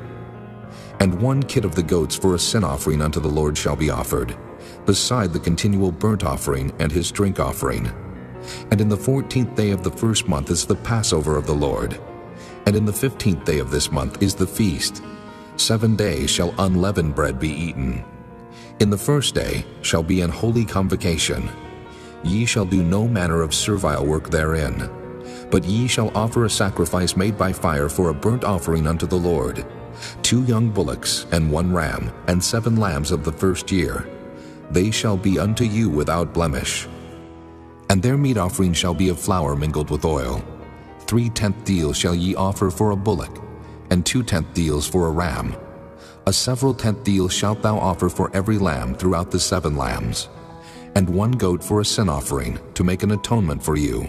And one kid of the goats for a sin offering unto the Lord shall be offered, beside the continual burnt offering and his drink offering. And in the fourteenth day of the first month is the Passover of the Lord. And in the fifteenth day of this month is the feast. Seven days shall unleavened bread be eaten. In the first day shall be an holy convocation. Ye shall do no manner of servile work therein, but ye shall offer a sacrifice made by fire for a burnt offering unto the Lord, two young bullocks and one ram, and seven lambs of the first year. They shall be unto you without blemish. And their meat offering shall be of flour mingled with oil. Three tenth deals shall ye offer for a bullock, and two tenth deals for a ram. A several tenth deal shalt thou offer for every lamb throughout the seven lambs, and one goat for a sin offering, to make an atonement for you.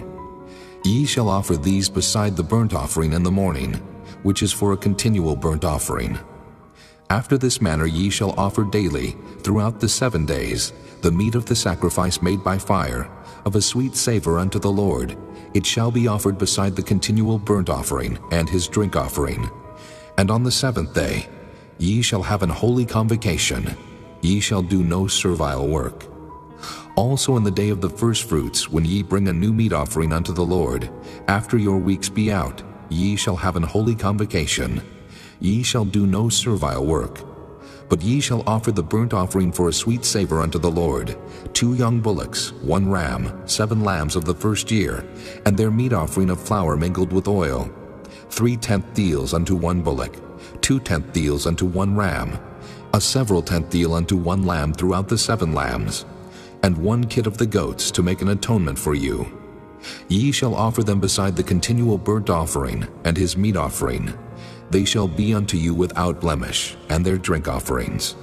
Ye shall offer these beside the burnt offering in the morning, which is for a continual burnt offering. After this manner ye shall offer daily, throughout the seven days, the meat of the sacrifice made by fire, of a sweet savor unto the Lord. It shall be offered beside the continual burnt offering and his drink offering. And on the seventh day ye shall have an holy convocation. Ye shall do no servile work. Also in the day of the firstfruits, when ye bring a new meat offering unto the Lord, after your weeks be out, ye shall have an holy convocation. Ye shall do no servile work. But ye shall offer the burnt offering for a sweet savor unto the Lord, two young bullocks, one ram, seven lambs of the first year, and their meat offering of flour mingled with oil, three tenth deals unto one bullock, two tenth deals unto one ram, a several tenth deal unto one lamb throughout the seven lambs, and one kid of the goats to make an atonement for you. Ye shall offer them beside the continual burnt offering and his meat offering. They shall be unto you without blemish, and their drink offerings.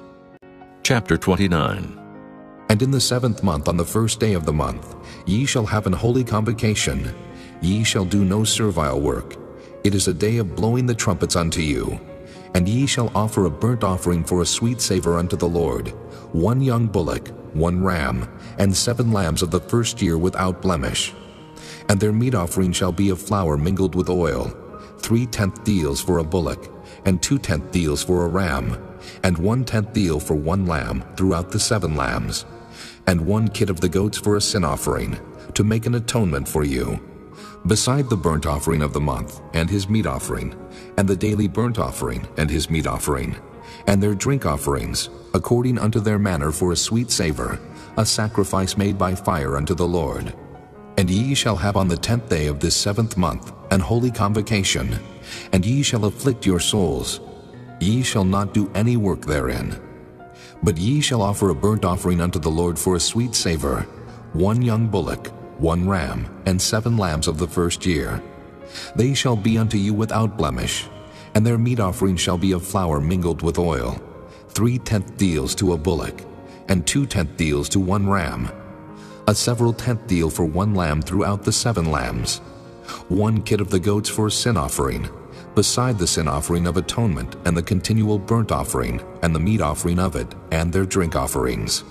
Chapter twenty-nine. And in the seventh month, on the first day of the month, ye shall have an holy convocation. Ye shall do no servile work. It is a day of blowing the trumpets unto you. And ye shall offer a burnt offering for a sweet savor unto the Lord, one young bullock, one ram, and seven lambs of the first year without blemish. And their meat offering shall be of flour mingled with oil, three tenth deals for a bullock, and two tenth deals for a ram, and one tenth deal for one lamb throughout the seven lambs, and one kid of the goats for a sin offering, to make an atonement for you, beside the burnt offering of the month and his meat offering, and the daily burnt offering and his meat offering, and their drink offerings, according unto their manner for a sweet savor, a sacrifice made by fire unto the Lord. And ye shall have on the tenth day of this seventh month an holy convocation, and ye shall afflict your souls. Ye shall not do any work therein. But ye shall offer a burnt offering unto the Lord for a sweet savor, one young bullock, one ram, and seven lambs of the first year. They shall be unto you without blemish, and their meat offering shall be of flour mingled with oil, three tenth deals to a bullock, and two tenth deals to one ram, a several tenth deal for one lamb throughout the seven lambs, one kid of the goats for a sin offering, beside the sin offering of atonement, and the continual burnt offering, and the meat offering of it, and their drink offerings.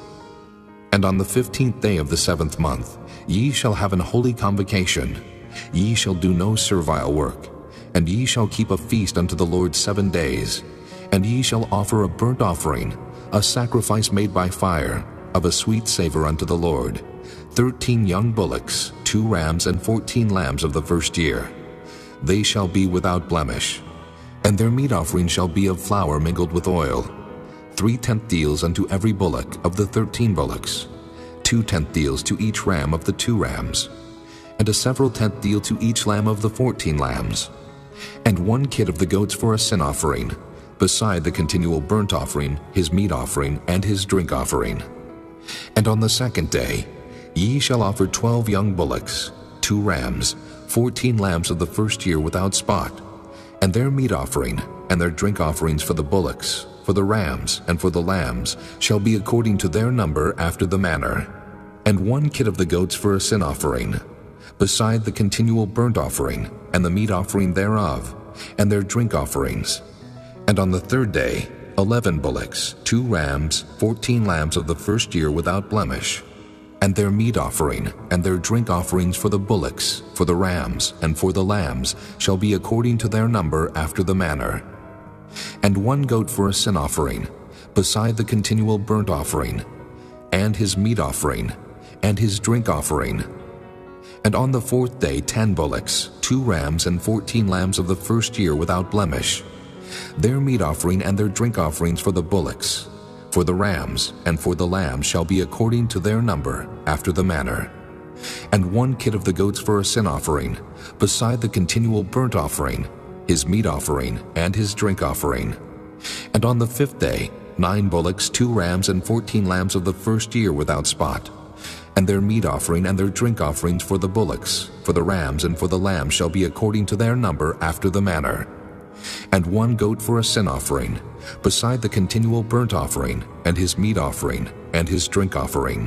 And on the fifteenth day of the seventh month ye shall have an holy convocation. Ye shall do no servile work, and ye shall keep a feast unto the Lord seven days. And ye shall offer a burnt offering, a sacrifice made by fire, of a sweet savor unto the Lord, thirteen young bullocks, two rams, and fourteen lambs of the first year. They shall be without blemish. And their meat offering shall be of flour mingled with oil, three-tenth deals unto every bullock of the thirteen bullocks, two-tenth deals to each ram of the two rams, and a several-tenth deal to each lamb of the fourteen lambs, and one kid of the goats for a sin offering, beside the continual burnt offering, his meat offering, and his drink offering. And on the second day ye shall offer twelve young bullocks, two rams, fourteen lambs of the first year without spot, and their meat offering, and their drink offerings for the bullocks, for the rams, and for the lambs, shall be according to their number after the manner, and one kid of the goats for a sin offering, beside the continual burnt offering, and the meat offering thereof, and their drink offerings. And on the third day eleven bullocks, two rams, fourteen lambs of the first year without blemish, and their meat offering, and their drink offerings for the bullocks, for the rams, and for the lambs, shall be according to their number after the manner. And one goat for a sin offering, beside the continual burnt offering, and his meat offering, and his drink offering. And on the fourth day ten bullocks, two rams, and fourteen lambs of the first year without blemish, their meat offering and their drink offerings for the bullocks, for the rams, and for the lambs shall be according to their number, after the manner. And one kid of the goats for a sin offering, beside the continual burnt offering, his meat offering, and his drink offering. And on the fifth day nine bullocks, two rams, and fourteen lambs of the first year without spot, and their meat offering and their drink offerings for the bullocks, for the rams, and for the lambs shall be according to their number after the manner. And one goat for a sin offering, beside the continual burnt offering, and his meat offering, and his drink offering.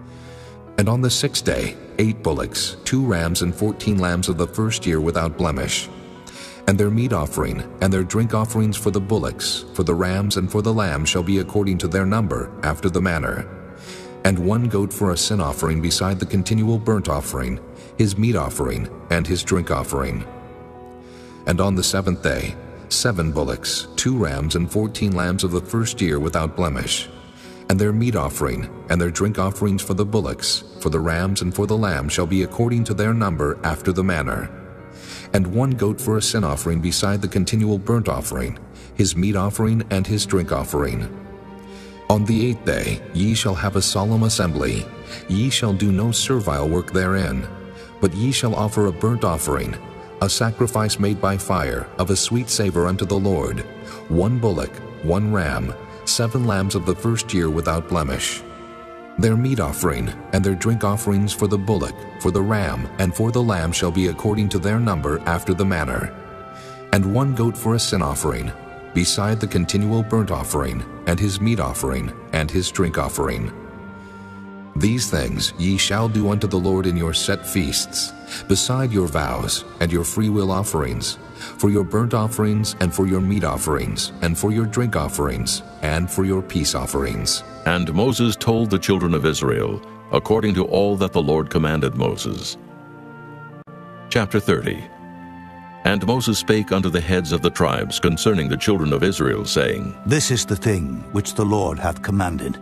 And on the sixth day eight bullocks, two rams, and fourteen lambs of the first year without blemish, and their meat offering, and their drink offerings for the bullocks, for the rams, and for the lambs shall be according to their number, after the manner. And one goat for a sin offering beside the continual burnt offering, his meat offering, and his drink offering. And on the seventh day seven bullocks, two rams, and fourteen lambs of the first year without blemish, and their meat offering, and their drink offerings for the bullocks, for the rams, and for the lambs shall be according to their number after the manner. And one goat for a sin offering beside the continual burnt offering, his meat offering, and his drink offering. On the eighth day ye shall have a solemn assembly. Ye shall do no servile work therein, but ye shall offer a burnt offering, a sacrifice made by fire, of a sweet savor unto the Lord, one bullock, one ram, seven lambs of the first year without blemish. Their meat offering, and their drink offerings for the bullock, for the ram, and for the lamb shall be according to their number after the manner. And one goat for a sin offering, beside the continual burnt offering, and his meat offering, and his drink offering. These things ye shall do unto the Lord in your set feasts, beside your vows, and your freewill offerings, for your burnt offerings, and for your meat offerings, and for your drink offerings, and for your peace offerings. And Moses told the children of Israel, according to all that the Lord commanded Moses. Chapter thirty. And Moses spake unto the heads of the tribes concerning the children of Israel, saying, This is the thing which the Lord hath commanded.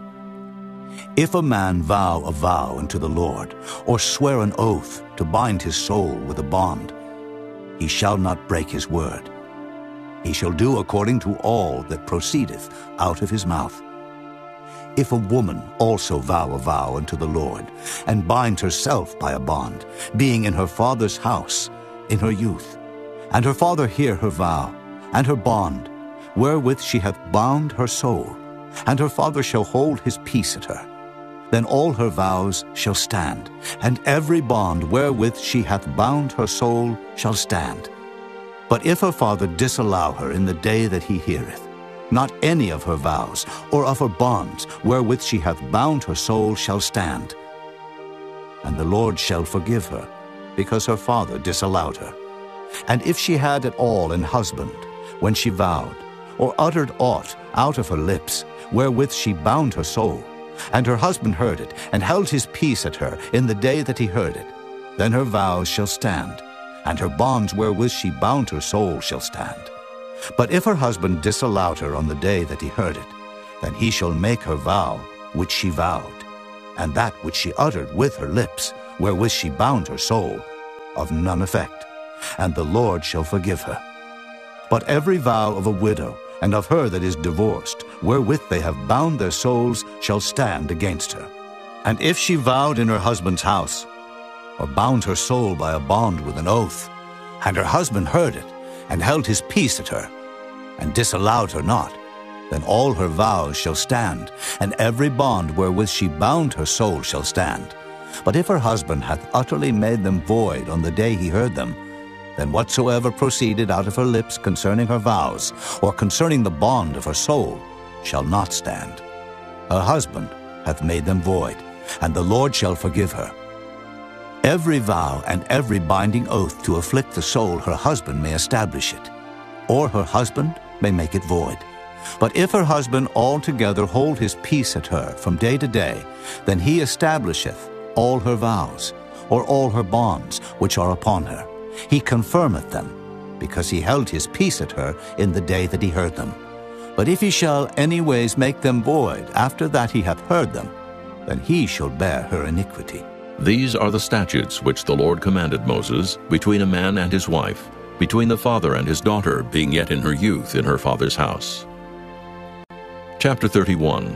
If a man vow a vow unto the Lord, or swear an oath to bind his soul with a bond, he shall not break his word. He shall do according to all that proceedeth out of his mouth. If a woman also vow a vow unto the Lord, and bind herself by a bond, being in her father's house in her youth, and her father hear her vow, and her bond, wherewith she hath bound her soul, and her father shall hold his peace at her, then all her vows shall stand, and every bond wherewith she hath bound her soul shall stand. But if her father disallow her in the day that he heareth, not any of her vows or of her bonds wherewith she hath bound her soul shall stand. And the Lord shall forgive her, because her father disallowed her. And if she had at all an husband, when she vowed, or uttered aught out of her lips, wherewith she bound her soul, and her husband heard it, and held his peace at her in the day that he heard it, then her vows shall stand, and her bonds wherewith she bound her soul shall stand. But if her husband disallowed her on the day that he heard it, then he shall make her vow which she vowed, and that which she uttered with her lips, wherewith she bound her soul, of none effect, and the Lord shall forgive her. But every vow of a widow, and of her that is divorced, wherewith they have bound their souls, shall stand against her. And if she vowed in her husband's house, or bound her soul by a bond with an oath, and her husband heard it, and held his peace at her, and disallowed her not, then all her vows shall stand, and every bond wherewith she bound her soul shall stand. But if her husband hath utterly made them void on the day he heard them, then whatsoever proceeded out of her lips concerning her vows, or concerning the bond of her soul, shall not stand. Her husband hath made them void, and the Lord shall forgive her. Every vow and every binding oath to afflict the soul her husband may establish it, or her husband may make it void. But if her husband altogether hold his peace at her from day to day, then he establisheth all her vows, or all her bonds which are upon her. He confirmeth them, because he held his peace at her in the day that he heard them. But if he shall any ways make them void after that he hath heard them, then he shall bear her iniquity. These are the statutes which the Lord commanded Moses between a man and his wife, between the father and his daughter being yet in her youth in her father's house. Chapter thirty-one.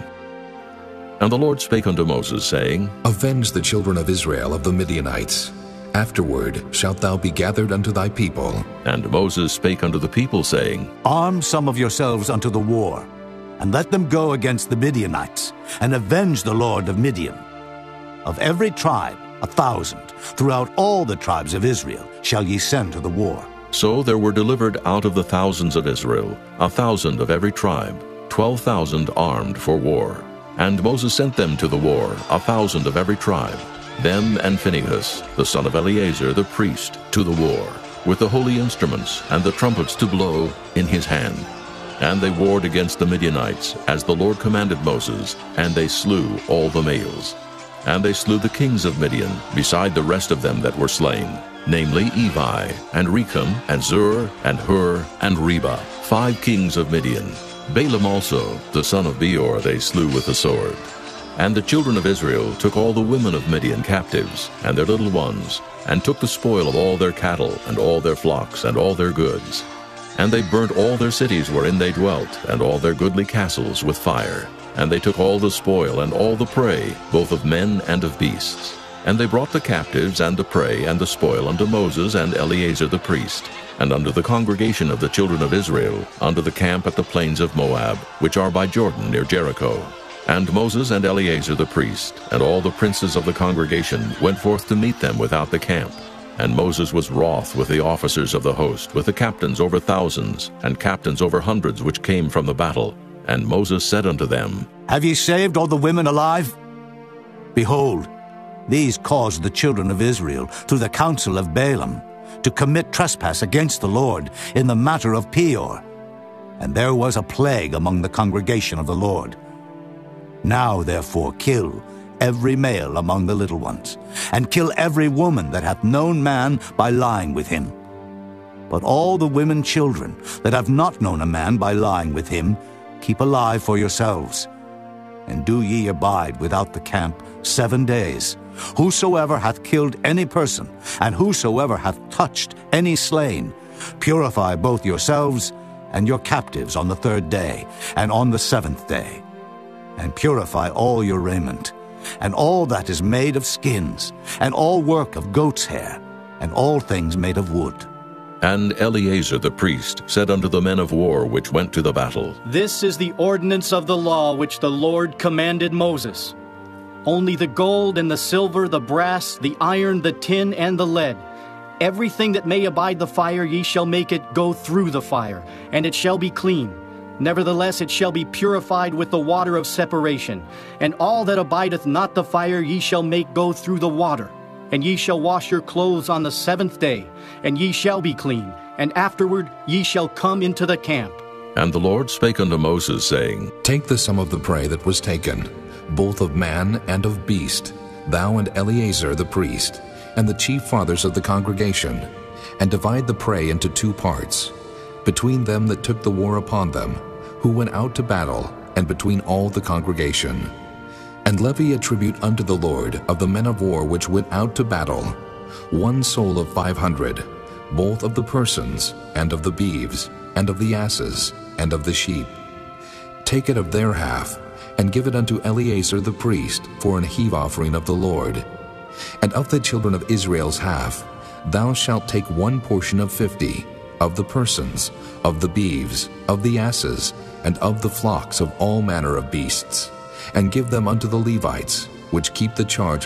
And the Lord spake unto Moses, saying, Avenge the children of Israel of the Midianites. Afterward shalt thou be gathered unto thy people. And Moses spake unto the people, saying, Arm some of yourselves unto the war, and let them go against the Midianites, and avenge the Lord of Midian. Of every tribe a thousand, throughout all the tribes of Israel, shall ye send to the war. So there were delivered out of the thousands of Israel a thousand of every tribe, twelve thousand armed for war. And Moses sent them to the war, a thousand of every tribe, them and Phinehas, the son of Eleazar the priest, to the war, with the holy instruments and the trumpets to blow in his hand. And they warred against the Midianites, as the Lord commanded Moses, and they slew all the males. And they slew the kings of Midian, beside the rest of them that were slain, namely Evi, and Rechem, and Zur, and Hur, and Reba, five kings of Midian. Balaam also, the son of Beor, they slew with the sword. And the children of Israel took all the women of Midian captives, and their little ones, and took the spoil of all their cattle, and all their flocks, and all their goods. And they burnt all their cities wherein they dwelt, and all their goodly castles with fire. And they took all the spoil and all the prey, both of men and of beasts. And they brought the captives and the prey and the spoil unto Moses and Eleazar the priest, and unto the congregation of the children of Israel, unto the camp at the plains of Moab, which are by Jordan near Jericho. And Moses and Eleazar the priest, and all the princes of the congregation, went forth to meet them without the camp. And Moses was wroth with the officers of the host, with the captains over thousands, and captains over hundreds which came from the battle. And Moses said unto them, Have ye saved all the women alive? Behold, these caused the children of Israel, through the counsel of Balaam, to commit trespass against the Lord in the matter of Peor. And there was a plague among the congregation of the Lord. Now therefore kill every male among the little ones, and kill every woman that hath known man by lying with him. But all the women children that have not known a man by lying with him, keep alive for yourselves. And do ye abide without the camp seven days. Whosoever hath killed any person, and whosoever hath touched any slain, purify both yourselves and your captives on the third day, and on the seventh day. And purify all your raiment, and all that is made of skins, and all work of goat's hair, and all things made of wood. And Eleazar the priest said unto the men of war which went to the battle, This is the ordinance of the law which the Lord commanded Moses. Only the gold and the silver, the brass, the iron, the tin, and the lead, everything that may abide the fire, ye shall make it go through the fire, and it shall be clean. Nevertheless it shall be purified with the water of separation, and all that abideth not the fire ye shall make go through the water. And ye shall wash your clothes on the seventh day, and ye shall be clean, and afterward ye shall come into the camp. And the Lord spake unto Moses, saying, Take the sum of the prey that was taken, both of man and of beast, thou and Eleazar the priest, and the chief fathers of the congregation, and divide the prey into two parts, between them that took the war upon them, who went out to battle, and between all the congregation. And levy a tribute unto the Lord of the men of war which went out to battle, one soul of five hundred, both of the persons, and of the beeves, and of the asses, and of the sheep. Take it of their half, and give it unto Eleazar the priest for an heave offering of the Lord. And of the children of Israel's half, thou shalt take one portion of fifty, of the persons, of the beeves, of the asses, and of the flocks of all manner of beasts, and give them unto the Levites, which keep the charge